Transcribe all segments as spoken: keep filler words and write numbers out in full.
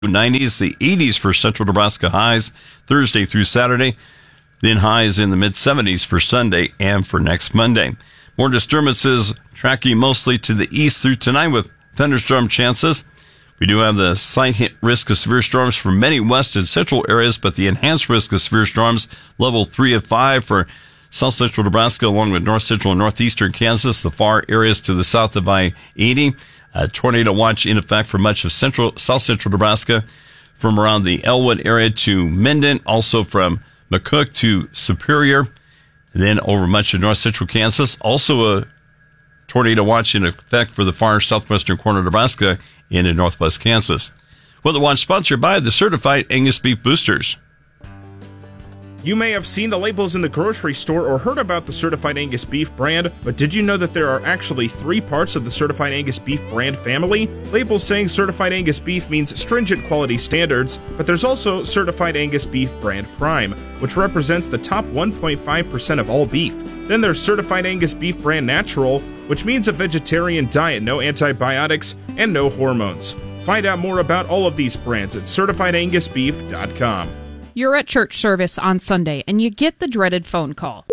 nineties, the eighties for central Nebraska highs Thursday through Saturday. Then highs in the mid-seventies for Sunday and for next Monday. More disturbances tracking mostly to the east through tonight with thunderstorm chances. We do have the slight risk of severe storms for many west and central areas, but the enhanced risk of severe storms, level three of five for south central Nebraska, along with north central and northeastern Kansas, the far areas to the south of I eighty. A tornado watch in effect for much of central, south central Nebraska, from around the Elwood area to Minden, also from McCook to Superior, and then over much of north central Kansas. Also a tornado watch in effect for the far southwestern corner of Nebraska and in northwest Kansas. Weather Watch sponsored by the Certified Angus Beef Boosters. You may have seen the labels in the grocery store or heard about the Certified Angus Beef brand, but did you know that there are actually three parts of the Certified Angus Beef brand family? Labels saying Certified Angus Beef means stringent quality standards, but there's also Certified Angus Beef brand Prime, which represents the top one point five percent of all beef. Then there's Certified Angus Beef brand Natural, which means a vegetarian diet, no antibiotics, and no hormones. Find out more about all of these brands at certified angus beef dot com. You're at church service on Sunday, and you get the dreaded phone call.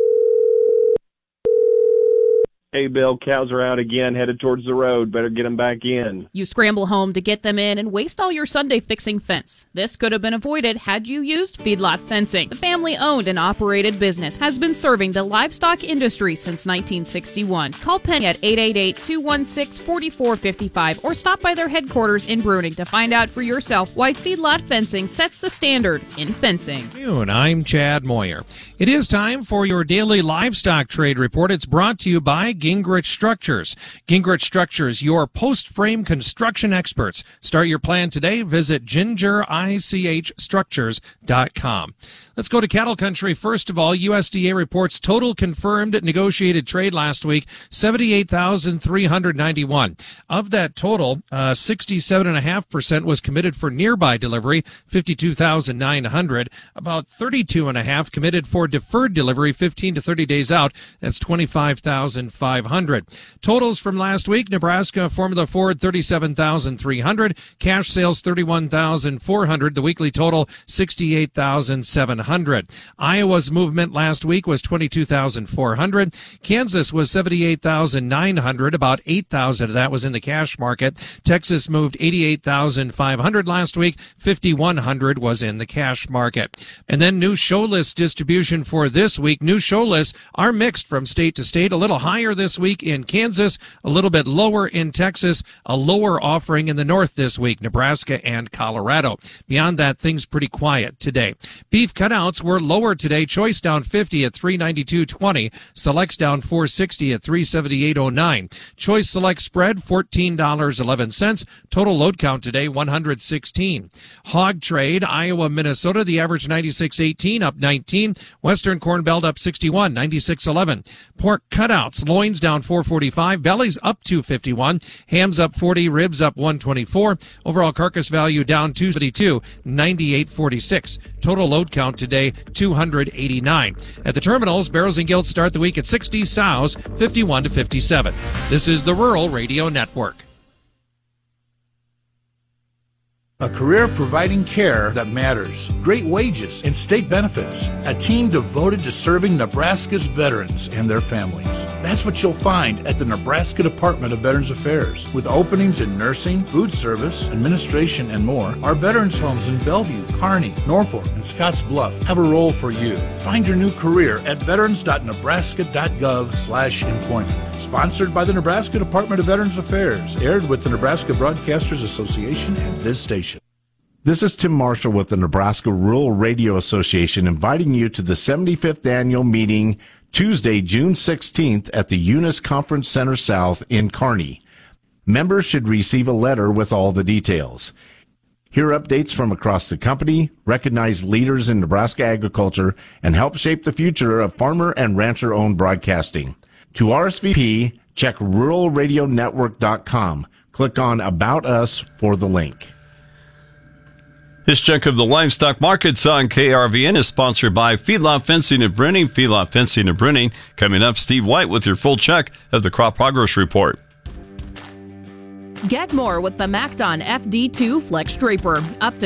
Hey, Bill, cows are out again, headed towards the road. Better get them back in. You scramble home to get them in and waste all your Sunday fixing fence. This could have been avoided had you used Feedlot Fencing. The family-owned and operated business has been serving the livestock industry since nineteen sixty-one. Call Penny at eight eight eight, two one six, four four five five or stop by their headquarters in Bruning to find out for yourself why Feedlot Fencing sets the standard in fencing. And I'm Chad Moyer. It is time for your daily livestock trade report. It's brought to you by Gingrich Structures. Gingrich Structures, your post-frame construction experts. Start your plan today. Visit ginger ich structures dot com. Let's go to cattle country. First of all, U S D A reports total confirmed negotiated trade last week, seventy-eight thousand three hundred ninety-one. Of that total, uh, sixty-seven point five percent was committed for nearby delivery, fifty-two thousand nine hundred. About thirty-two point five committed for deferred delivery, fifteen to thirty days out. That's twenty-five thousand five hundred. Totals from last week: Nebraska Formula Ford thirty-seven thousand three hundred, cash sales thirty-one thousand four hundred, the weekly total sixty-eight thousand seven hundred. Iowa's movement last week was twenty-two thousand four hundred. Kansas was seventy-eight thousand nine hundred, about eight thousand of that was in the cash market. Texas moved eighty-eight thousand five hundred last week, fifty-one hundred was in the cash market. And then new show list distribution for this week. New show lists are mixed from state to state, a little higher this week in Kansas, a little bit lower in Texas, a lower offering in the north this week, Nebraska and Colorado. Beyond that, things pretty quiet today. Beef cutouts were lower today. Choice down fifty at three ninety-two twenty. Selects down four sixty at three seventy-eight oh nine. Choice Select spread fourteen dollars and eleven cents. Total load count today one hundred sixteen. Hog trade, Iowa, Minnesota, the average ninety-six eighteen, up nineteen. Western Corn Belt up sixty-one, ninety-six eleven. Pork cutouts, loins down four forty-five, bellies up two fifty-one, hams up forty, ribs up one twenty-four, overall carcass value down two seventy-two, ninety-eight forty-six. Total load count today two hundred eighty-nine. At the terminals, barrels and gilts start the week at sixty, sows fifty-one to fifty-seven. This is the Rural Radio Network. A career providing care that matters, great wages, and state benefits. A team devoted to serving Nebraska's veterans and their families. That's what you'll find at the Nebraska Department of Veterans Affairs. With openings in nursing, food service, administration, and more, our veterans homes in Bellevue, Kearney, Norfolk, and Scotts Bluff have a role for you. Find your new career at veterans dot nebraska dot gov slash employment. Sponsored by the Nebraska Department of Veterans Affairs. Aired with the Nebraska Broadcasters Association and this station. This is Tim Marshall with the Nebraska Rural Radio Association, inviting you to the seventy-fifth annual meeting Tuesday, June sixteenth at the Eunice Conference Center South in Kearney. Members should receive a letter with all the details. Hear updates from across the company, recognize leaders in Nebraska agriculture, and help shape the future of farmer and rancher-owned broadcasting. To R S V P, check rural radio network dot com. Click on About Us for the link. This chunk of the livestock markets on K R V N is sponsored by Feedlot Fencing of Bruning. Feedlot Fencing of Bruning. Coming up, Steve White with your full check of the Crop Progress Report. Get more with the MacDon F D two Flex Draper. Up to